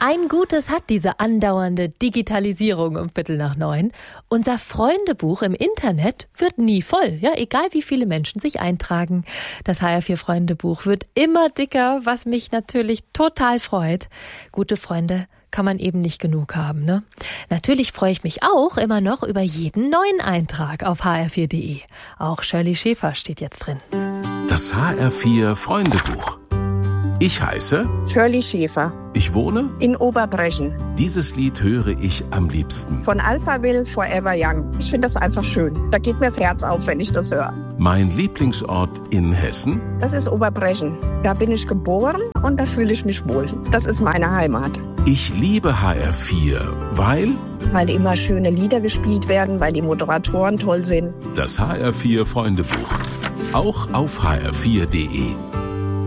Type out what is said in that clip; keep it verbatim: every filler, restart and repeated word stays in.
Ein Gutes hat diese andauernde Digitalisierung um Viertel nach neun. Unser Freundebuch im Internet wird nie voll, ja, egal wie viele Menschen sich eintragen. Das H R vier Freundebuch wird immer dicker, was mich natürlich total freut. Gute Freunde kann man eben nicht genug haben, ne? Natürlich freue ich mich auch immer noch über jeden neuen Eintrag auf h r vier punkt de. Auch Shirley Schäfer steht jetzt drin. Das H R vier Freundebuch. Ich heiße Shirley Schäfer. Ich wohne in Oberbrechen. Dieses Lied höre ich am liebsten. Von Alphaville Forever Young. Ich finde das einfach schön. Da geht mir das Herz auf, wenn ich das höre. Mein Lieblingsort in Hessen? Das ist Oberbrechen. Da bin ich geboren und da fühle ich mich wohl. Das ist meine Heimat. Ich liebe H R vier, weil... Weil immer schöne Lieder gespielt werden, weil die Moderatoren toll sind. Das H R vier Freundebuch. Auch auf h r vier punkt de.